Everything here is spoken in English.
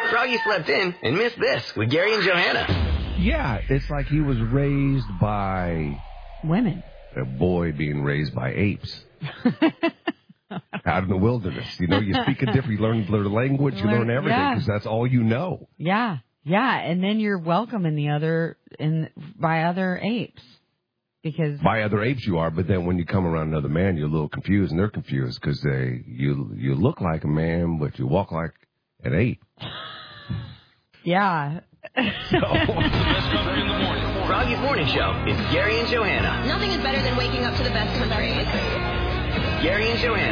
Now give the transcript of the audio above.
Froggy slept in and missed this with Gary and Johanna. Yeah, it's like he was raised by... women. A boy being raised by apes. Out in the wilderness. You know, you speak a different, you learn the language, you learn everything because that's all you know. Yeah, yeah, and then you're welcome by other apes. Because by other apes you are, but then when you come around another man, you're a little confused, and they're confused because you look like a man, but you walk like an ape. Yeah. The best country in the morning. Froggy's Morning Show is Gary and Johanna. Nothing is better than waking up to the best country. Gary and Johanna.